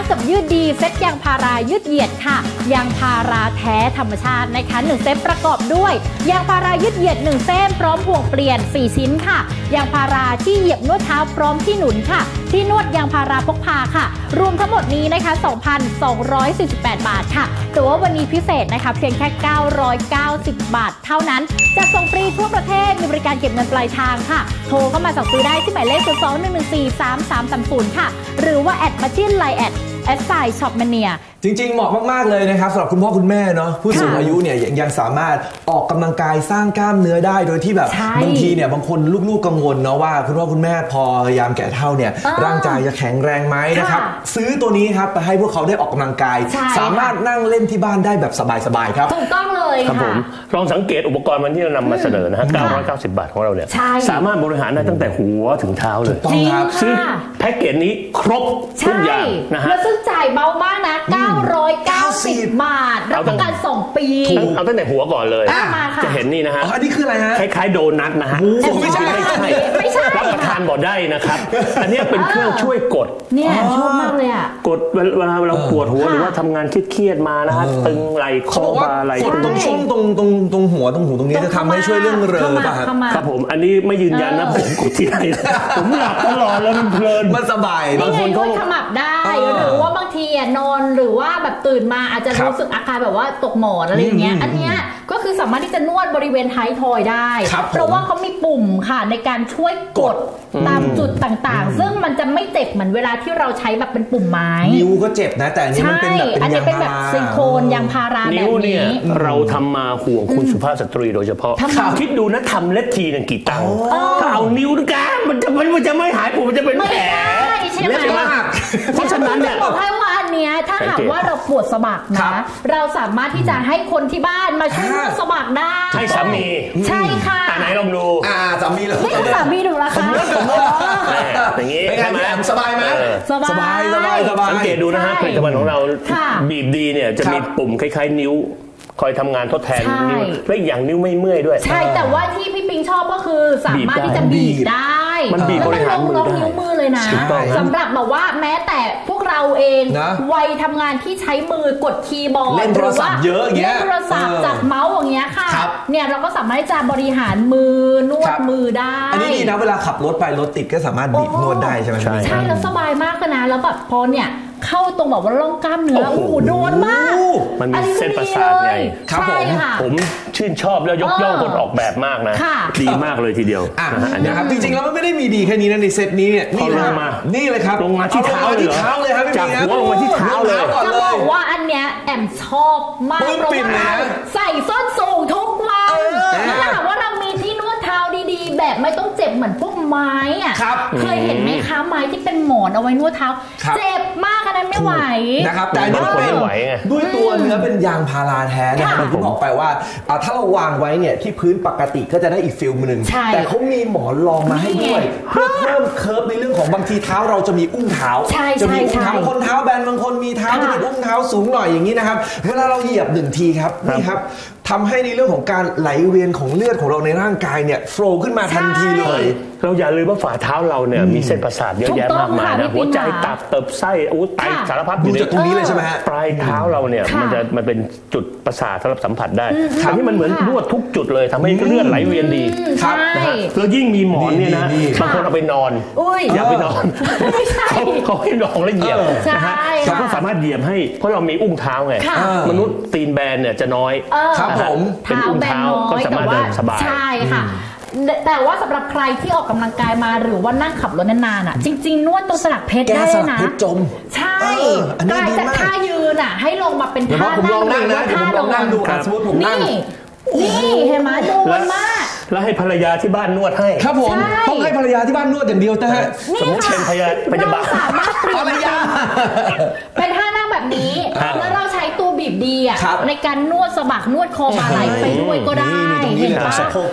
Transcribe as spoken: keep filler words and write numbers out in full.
กับยืดดีเซ็ตยางพารายืดเหยียดค่ะยางพาราแท้ธรรมชาตินะคะหนึ่งเซตประกอบด้วยยางพารายืดเหยียดหนึ่งเส้นพร้อมห่วงเปลี่ยนสี่ชิ้นค่ะยางพาราที่เหยียบนวดเท้าพร้อมที่หนุนค่ะที่นวดยางพาราพกพาค่ะรวมทั้งหมดนี้นะคะ สองพันสองร้อยสี่สิบแปด บาทค่ะแต่ว่าวันนี้พิเศษนะคะเพียงแค่เก้าร้อยเก้าสิบบาทเท่านั้นจะส่งฟรีทั่วประเทศมีบริการเก็บเงินปลายทางค่ะโทรเข้ามาสั่งซื้อได้ที่หมายเลขศูนย์ สอง หนึ่ง หนึ่ง สี่ สาม สาม สาม ศูนย์ค่ะหรือว่าแอดมาที่ไลน์แอดแอดไซน์ช็อปแมเนียจริงๆเหมาะมากๆเลยนะครับสำหรับคุณพ่อคุณแม่เนาะผู้สูงอายุเนี่ยยังสามารถออกกำลังกายสร้างกล้ามเนื้อได้โดยที่แบบบางทีเนี่ยบางคนลูกๆกังวลเนาะว่าคุณพ่อคุณแม่พอยามแก่เฒ่าเนี่ยร่างกายจะแข็งแรงไหมนะครับซื้อตัวนี้ครับไปให้พวกเขาได้ออกกำลังกายสามารถนั่งเล่นที่บ้านได้แบบสบายๆครับถูกต้องเลยครับผมลองสังเกตอุปกรณ์มันที่เรานำมาเสนอนะฮะเก้าร้อยเก้าสิบบาทของเราเนี่ยสามารถบริหารได้ตั้งแต่หัวถึงเท้าเลยต้องครับซื้อแพ็กเกจนี้ครบทุกอย่างนะฮะแล้วซึ่งจ่ายเบามากนะเก้าร้อยเก้าสิบบาทรับประกันสองปีเอาตั้งแต่หัวก่อนเลยจะเห็นนี่นะฮะอันนี้คืออะไรฮะคล้ายๆโดนัทนะฮะไม่ใช่ไม่ใช่รับประทานบ่ได้นะครับอันนี้เป็นเครื่องช่วยกดเนี่ยชอบมากเลยอ่ะกดเวลาเราปวดหัวหรือว่าทำงานเครียดๆมานะฮะตึงไหล่คอบ่าไหล่ตรงช่วงตรงตรงตรงหัวตรงหูตรงนี้จะทำให้ช่วยเรื่องเริมป่ะครับผมอันนี้ไม่ยืนยันนะผมกดที่ไหนผมหลับตลอดแล้วมันเพลินมันสบายบางคนก็ขมับได้หรือว่าบางทีนอนหรือว่าแบบตื่นมาอาจจะรู้สึกอาการแบบว่าตกหมอนอะไรอย่างเงี้ยอันเนี้ยก็คือสามารถที่จะนวดบริเวณท้ายทอยได้เพราะว่าเขามีปุ่มค่ะในการช่วยกดตามจุดต่างๆซึ่งมันจะไม่เจ็บเหมือนเวลาที่เราใช้แบบเป็นปุ่มไม้นิ้วก็เจ็บนะแต่อันนี้มันเป็นแบบเป็นยางพาราซิลิโคนยางพาราแบบนี้เราทำมาห่วงคุณสุภาพสตรีโดยเฉพาะคิดดูนะทำเล็บทีนึงกี่ตังค์ถ้าเอานิ้วกันมันจะมันจะไม่หายปวดมันจะเป็นแผลเล็บมากเพราะฉะนั้นเนี่ยบอกให้ว่าอันเนี้ยถ้าหากว่าเราปวดสะบักนะเราสามารถที่จะให้คนที่บ้านมาช่วยนวดสะบักได้ให้สามีใช่ค่ะไหนลองดูอ่าสามีเราไม่ใช่สามีดูละค่ะอย่างงี้ใช่ไหมสบายไหมสบายสบายสบายสบายสังเกตดูนะฮะผลิตภัณฑ์ของเราบีบดีเนี่ยจะมีปุ่มคล้ายๆนิ้วคอยทำงานทดแทนนิ้วและอย่างนิ้วไม่เมื่อยด้วยใช่แต่ว่าที่พี่ปิงชอบก็คือสามารถที่จะบีบได้มันบีบบริหารมือได้นิ้วมือเลยนะสำหรับแบบว่าแม้แต่พวกเราเองวัยทำงานที่ใช้มือกดคีย์บอร์ดเล่นโทรศัพท์เยอะอย่างเงี้ยเล่นโทรศัพท์จับเมาส์อย่างเงี้ยค่ะเนี่ยเราก็สามารถจะบริหารมือนวดมือได้อันนี้ดีนะเวลาขับรถไปรถติดก็สามารถบีบนวดได้ใช่ไหมใช่แล้วสบายมากเลยนะแล้วแบบพอเนี่ยเข้าตรงแบบว่าร่องกล้ามเนื้อโอ้โหโดนมากมันมีเส้นประสาทไงครับผมผมชื่นชอบแล้วยกย่องคนออกแบบมากนะดีมากเลยทีเดียวนะครับจริงๆแล้วมันไม่ได้มีดีแค่นี้นะในเซตนี้เนี่ยนี่ลงมานี่เลยครับลงมาที่เท้าเลยเหรอจากหัวลงมาที่เท้าเลยจะบอกว่าอันเนี้ยแอมชอบมากเพราะว่าใส่ส้นสูงทุกวันถ้าหากว่าเรามีที่นวดเท้าดีๆแบบไม่ต้องเจ็บเหมือนพวกไม้อะเคยเห็นไหมคะไม้ที่เป็นหมอนเอาไว้นวดเท้าเจ็บมากนั้นไม่ไหวนะครับแต่ด้วยด้วยตัวเนื้อเป็นยางพาราแท้นะครับผมบอกไปว่าถ้าเราวางไว้เนี่ยที่พื้นปกติก็จะได้อีกฟิลนึงแต่เขามีหมอนรองมาให้ด้วยเพื่อเพิ่มเคิร์ฟในเรื่องของบางทีเท้าเราจะมีอุ้งเท้าจะมีอุ้งเท้าบางคนเท้าแบนบางคนมีเท้าที่เป็นอุ้งเท้าสูงหน่อยอย่างนี้นะครับเวลาเราเหยียบหนึ่งทีครับนี่ครับทำให้ในเรื่องของการไหลเวียนของเลือดของเราในร่างกายเนี่ยโฟล์ขึ้นมาทันทีเลยเราอย่าลืมว่าฝ่าเท้าเราเนี่ยมีเส้นประสาทเยอะแยะมากมายนะหัวใจตับเติบไส้อู้ไตสารพัดอยู่ตรงนี้เลยใช่ไหมฮะปลายเท้าเราเนี่ยมันจะมันเป็นจุดประสาทสำหรับสัมผัสได้อันนี้มันเหมือนนวดทุกจุดเลยทำให้เลือดไหลเวียนดีนะฮะแล้วยิ่งมีหมอนเนี่ยนะบางคนเอาไปนอนอย่าไปนอนเขาเขาให้นอนแล้วเหยียบนะฮะเราก็สามารถเหยียบให้เพราะเรามีอุ้งเท้าไงมนุษย์ตีนแบนเนี่ยจะน้อยครับผมเป็นอุ้งเท้าก็สามารถเดินสบายใช่ค่ะแต่ว่าสำหรับใครที่ออกกำลังกายมาหรือว่านั่งขับรถนานๆอ่ะจริงๆนวดตรงสลักเพชรได้นะเพชรจมใช่กลายจากท่ายืนอ่ะให้ลงมาเป็นท่านั่งหรือว่าท่านอนสมมติผมนั่งนี่เห็นไหมโดนมากแล้วให้ภรรยาที่บ้านนวดให้ครับผมต้องให้ภรรยาที่บ้านนวดอย่างเดียวนะฮะสมมติเป็นภรรยาพยาบาลสามารถเปลี่ยนเป็นท่านั่งแบบนี้แล้วเราใช้ตัวบีบดีอ่ะในการนวดสะบักนวดคอบ่าไหล่ไปด้วยก็ได้เห็นปะ